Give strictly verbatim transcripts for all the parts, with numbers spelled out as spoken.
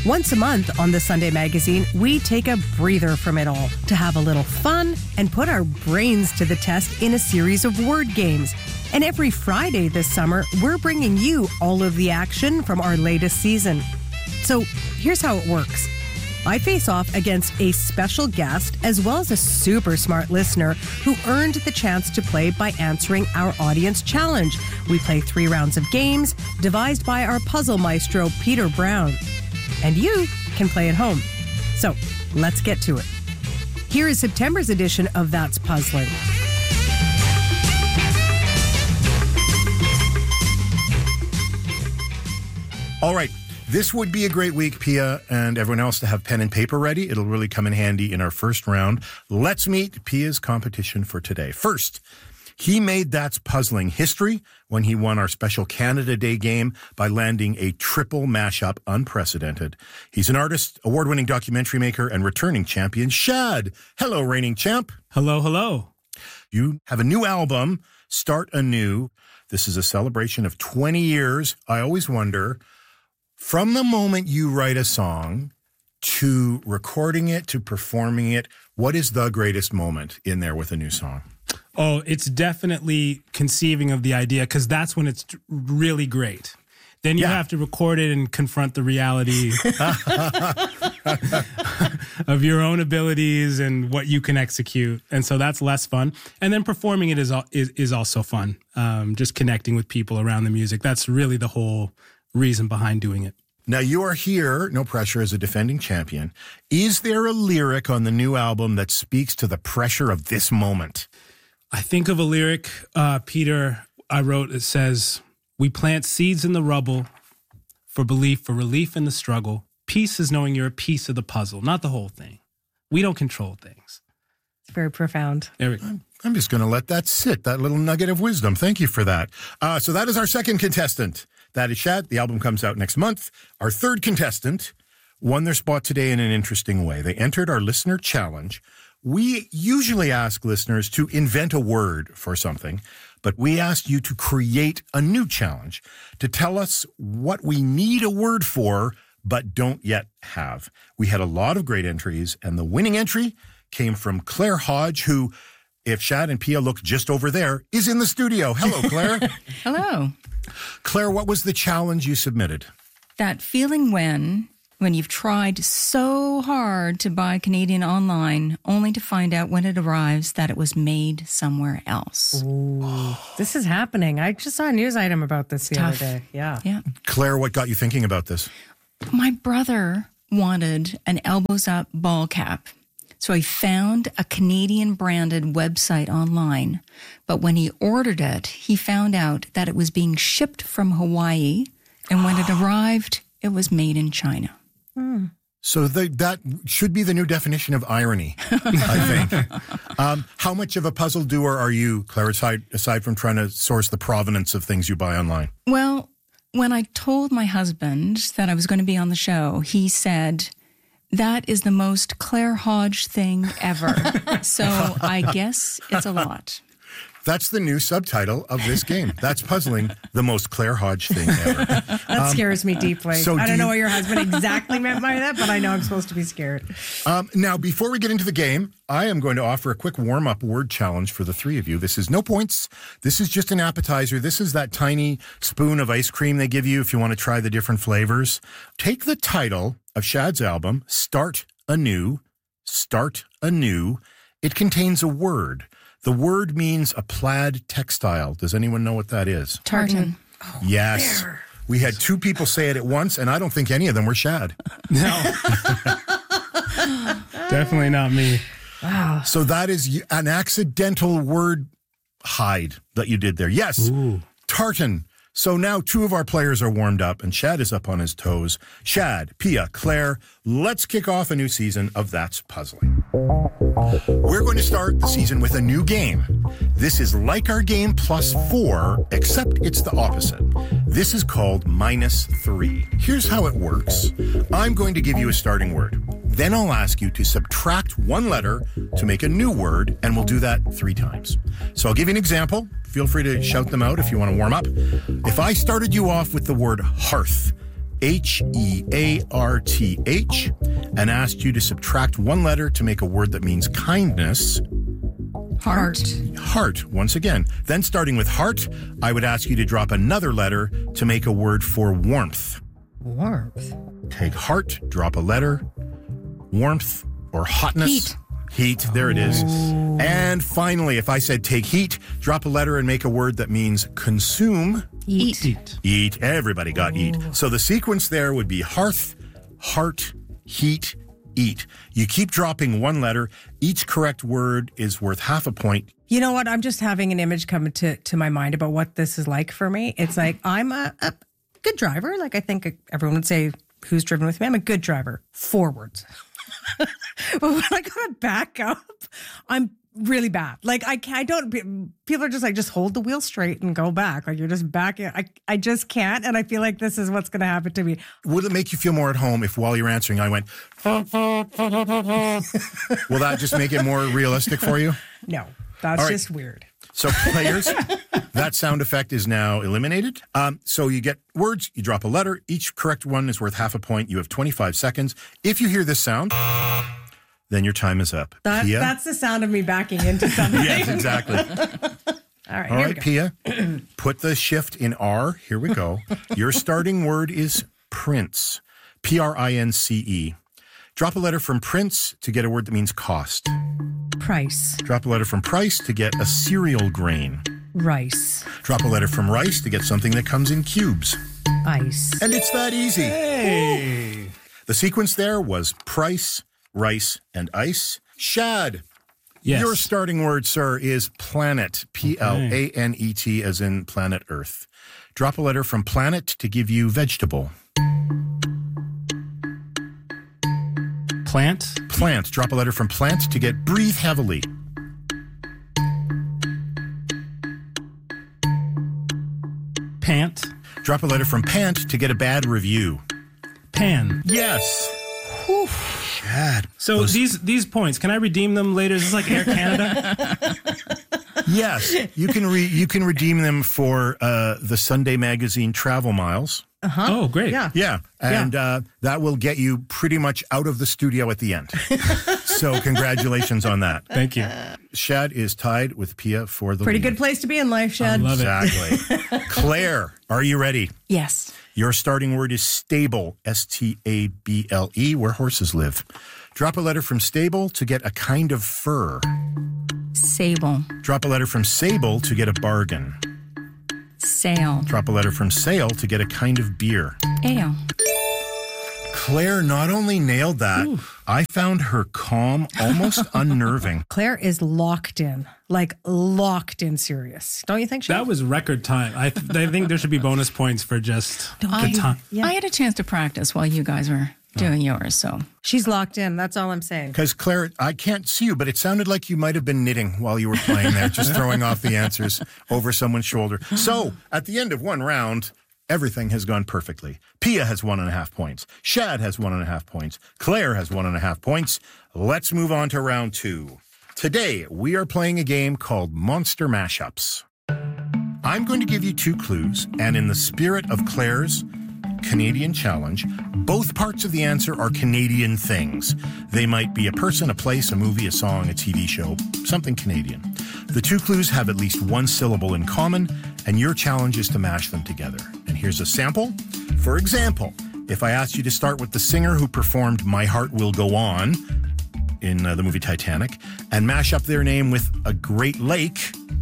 Once a month on the Sunday Magazine, we take a breather from it all to have a little fun and put our brains to the test in a series of word games. And every Friday this summer, we're bringing you all of the action from our latest season. So here's how it works. I face off against a special guest as well as a super smart listener who earned the chance to play by answering our audience challenge. We play three rounds of games devised by our puzzle maestro, Peter Brown. And you can play at home. So let's get to it. Here is September's edition of That's Puzzling. All right. This would be a great week, Pia, and everyone else to have pen and paper ready. It'll really come in handy in our first round. Let's meet Pia's competition for today. First, he made That's Puzzling history when he won our special Canada Day game by landing a triple mashup, unprecedented. He's an artist, award-winning documentary maker, and returning champion, Shad. Hello, reigning champ. Hello, hello. You have a new album, Start Anew. This is a celebration of twenty years. I always wonder, from the moment you write a song to recording it, to performing it, what is the greatest moment in there with a new song? Oh, it's definitely conceiving of the idea, because that's when it's really great. Then you yeah. have to record it and confront the reality of your own abilities and what you can execute. And so that's less fun. And then performing it is is, is also fun. Um, just connecting with people around the music. That's really the whole reason behind doing it. Now, you are here, no pressure, as a defending champion. Is there a lyric on the new album that speaks to the pressure of this moment? I think of a lyric, uh, Peter, I wrote, it says, "We plant seeds in the rubble for belief, for relief in the struggle. Peace is knowing you're a piece of the puzzle, not the whole thing. We don't control things." It's very profound. There we go. I'm, I'm just going to let that sit, that little nugget of wisdom. Thank you for that. Uh, so that is our second contestant. That is Shad. The album comes out next month. Our third contestant won their spot today in an interesting way. They entered our listener challenge. We usually ask listeners to invent a word for something, but we asked you to create a new challenge, to tell us what we need a word for, but don't yet have. We had a lot of great entries, and the winning entry came from Claire Hodge, who, if Shad and Pia look just over there, is in the studio. Hello, Claire. Hello. Claire, what was the challenge you submitted? That feeling when, when you've tried so hard to buy Canadian online, only to find out when it arrives that it was made somewhere else. Ooh, this is happening. I just saw a news item about this the Tough. other day. Yeah. Yeah. Claire, what got you thinking about this? My brother wanted an elbows up ball cap. So he found a Canadian branded website online, but when he ordered it, he found out that it was being shipped from Hawaii, and when it arrived, it was made in China. Mm. So the, that should be the new definition of irony, I think. Um, how much of a puzzle doer are you, Claire, aside, aside from trying to source the provenance of things you buy online? Well, when I told my husband that I was going to be on the show, he said, "That is the most Claire Hodge thing ever." So I guess it's a lot. That's the new subtitle of this game. That's Puzzling, the most Claire Hodge thing ever. That um, scares me deeply. So I do don't know you... what your husband exactly meant by that, but I know I'm supposed to be scared. Um, now, before we get into the game, I am going to offer a quick warm-up word challenge for the three of you. This is no points. This is just an appetizer. This is that tiny spoon of ice cream they give you if you want to try the different flavors. Take the title of Shad's album, Start Anew. Start Anew. It contains a word. The word means a plaid textile. Does anyone know what that is? Tartan. Oh, yes. there. We had two people say it at once, and I don't think any of them were Shad. No. Definitely not me. Wow. So that is an accidental word hide that you did there. Yes. Ooh. Tartan. So now two of our players are warmed up, and Shad is up on his toes. Shad, Pia, Claire, let's kick off a new season of That's Puzzling. We're going to start the season with a new game. This is like our game plus four, except it's the opposite. This is called minus three. Here's how it works. I'm going to give you a starting word. Then I'll ask you to subtract one letter to make a new word, and we'll do that three times. So I'll give you an example. Feel free to shout them out if you want to warm up. If I started you off with the word hearth, H E A R T H, and asked you to subtract one letter to make a word that means kindness. Heart. Heart, once again. Then starting with heart, I would ask you to drop another letter to make a word for warmth. Warmth. Take heart, drop a letter. Warmth or hotness. Heat. Heat, there it is. And finally, if I said take heat, drop a letter and make a word that means consume. Eat. Eat. Eat. Everybody got eat. So the sequence there would be hearth, heart, heat, eat. You keep dropping one letter. Each correct word is worth half a point. You know what? I'm just having an image come to, to my mind about what this is like for me. It's like I'm a, a good driver. Like I think everyone would say, who's driven with me? I'm a good driver. Forwards. But when I gotta back up, I'm really bad. Like I can't, I don't, people are just like, just hold the wheel straight and go back. Like you're just backing. I, I just can't. And I feel like this is what's going to happen to me. Would it make you feel more at home if while you're answering, I went, will that just make it more realistic for you? No, that's All right. just weird. So players, that sound effect is now eliminated. Um, so you get words, you drop a letter. Each correct one is worth half a point. You have twenty-five seconds. If you hear this sound, then your time is up. That, Pia? that's the sound of me backing into something. Yes, exactly. All right, All here right, we go. Pia, put the shift in R. Here we go. Your starting word is Prince. P R I N C E. Drop a letter from Prince to get a word that means cost. Price. Drop a letter from price to get a cereal grain. Rice. Drop a letter from rice to get something that comes in cubes. Ice. And it's that easy. Hey. The sequence there was price, rice, and ice. Shad. Yes. Your starting word, sir, is planet. P L A N E T as in planet Earth. Drop a letter from planet to give you vegetable. Plant. Plant. Drop a letter from plant to get breathe heavily. Pant. Drop a letter from pant to get a bad review. Pan. Yes. Whew. Shad. So Those- these these points, can I redeem them later? Is this like Air Canada? Yes, you can re- you can redeem them for uh, the Sunday Magazine travel miles. Uh-huh. Oh, great. Yeah. Yeah, and Uh, that will get you pretty much out of the studio at the end. So congratulations on that. Thank you. Shad is tied with Pia for the Pretty lead. good place to be in life, Shad. I love it. Exactly. Claire, are you ready? Yes. Your starting word is stable, S T A B L E, where horses live. Drop a letter from stable to get a kind of fur. Sable. Drop a letter from sable to get a bargain. Sail. Drop a letter from sail to get a kind of beer. Ale. Claire not only nailed that, I found her calm, almost unnerving. Claire is locked in, like locked in serious. Don't you think, Shad? That was record time. I, th- I think there should be bonus points for just I, the time. Yeah. I had a chance to practice while you guys were doing yours, so. She's locked in. That's all I'm saying. Because Claire, I can't see you, but it sounded like you might have been knitting while you were playing there, just throwing off the answers over someone's shoulder. So at the end of one round, everything has gone perfectly. Pia has one and a half points. Shad has one and a half points. Claire has one and a half points. Let's move on to round two. Today, we are playing a game called Monster Mashups. I'm going to give you two clues, and in the spirit of Claire's Canadian challenge, both parts of the answer are Canadian things. They might be a person, a place, a movie, a song, a T V show, something Canadian. The two clues have at least one syllable in common, and your challenge is to mash them together. And here's a sample. For example, if I asked you to start with the singer who performed My Heart Will Go On in uh, the movie Titanic, and mash up their name with a Great Lake,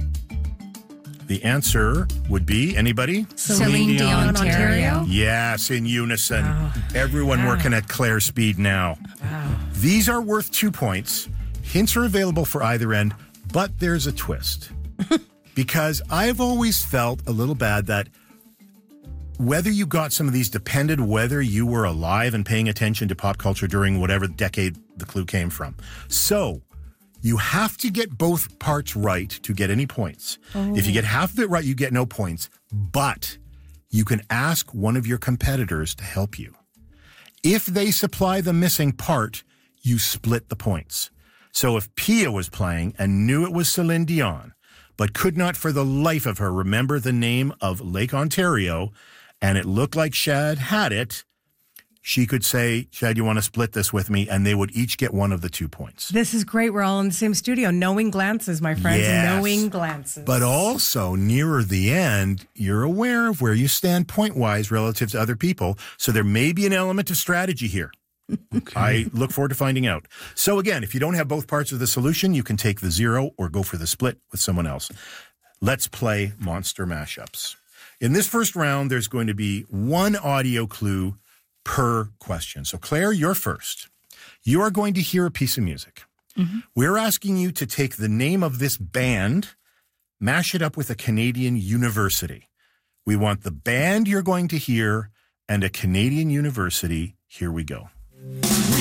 the answer would be, anybody? Celine Dion, Ontario. Yes, in unison. Wow. Everyone wow. working at Claire speed now. Wow. These are worth two points. Hints are available for either end, but there's a twist. Because I've always felt a little bad that whether you got some of these depended whether you were alive and paying attention to pop culture during whatever decade the clue came from. So you have to get both parts right to get any points. Oh. If you get half of it right, you get no points. But you can ask one of your competitors to help you. If they supply the missing part, you split the points. So if Pia was playing and knew it was Celine Dion, but could not for the life of her remember the name of Lake Ontario, and it looked like Shad had it, she could say, Chad, you want to split this with me? And they would each get one of the two points. This is great. We're all in the same studio. Knowing glances, my friends. Yes. Knowing glances. But also, nearer the end, you're aware of where you stand point-wise relative to other people. So there may be an element of strategy here. Okay. I look forward to finding out. So again, if you don't have both parts of the solution, you can take the zero or go for the split with someone else. Let's play Monster Mashups. In this first round, there's going to be one audio clue per question. So Claire, you're first. You are going to hear a piece of music. Mm-hmm. We're asking you to take the name of this band, mash it up with a Canadian university. We want the band you're going to hear and a Canadian university. Here we go.